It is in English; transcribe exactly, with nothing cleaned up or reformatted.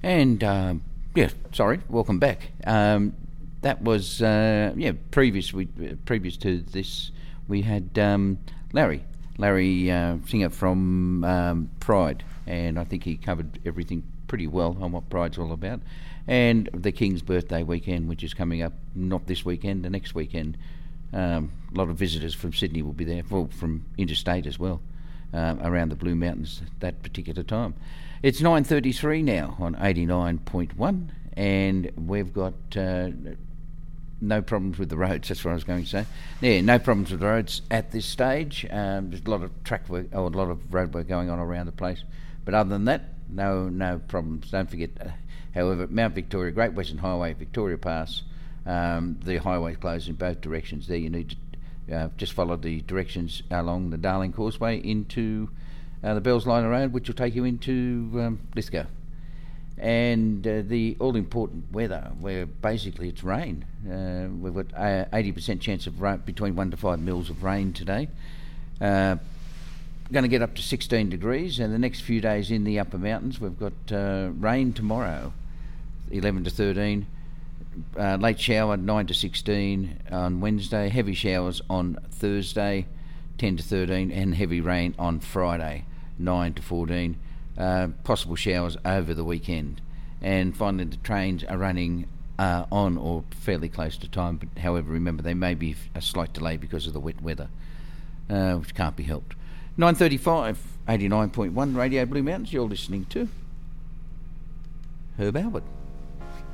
And, um, yeah, sorry, welcome back. Um, that was, uh, yeah, previous we, previous to this, we had um, Larry, Larry uh, Singer from um, Pride, and I think he covered everything pretty well on what Pride's all about. And the King's birthday weekend, which is coming up, not this weekend, the next weekend. Um, a lot of visitors from Sydney will be there, well, from interstate as well, uh, around the Blue Mountains that particular time. It's nine thirty-three now on eighty-nine point one, and we've got uh, no problems with the roads. That's what I was going to say. Yeah, no problems with the roads at this stage. Um, there's a lot of track work, or a lot of road work going on around the place. But other than that, no no problems. Don't forget, uh, however, Mount Victoria, Great Western Highway, Victoria Pass, um, the highway's closed in both directions. There you need to uh, just follow the directions along the Darling Causeway into uh, the Bells Line Road, which will take you into um, Lithgow. And uh, the all-important weather, where basically it's rain. Uh, we've got uh, eighty percent chance of rain, between one to five mils of rain today. Uh, going to get up to sixteen degrees, and the next few days in the upper mountains, we've got uh, rain tomorrow, eleven to thirteen. Uh, late shower, nine to sixteen on Wednesday. Heavy showers on Thursday, ten to thirteen, and heavy rain on Friday, nine to fourteen. Uh, possible showers over the weekend. And finally, the trains are running uh, on or fairly close to time, but however, remember, there may be a slight delay because of the wet weather, uh, which can't be helped. nine thirty-five, eighty-nine point one Radio Blue Mountains, you're listening to Herb Albert.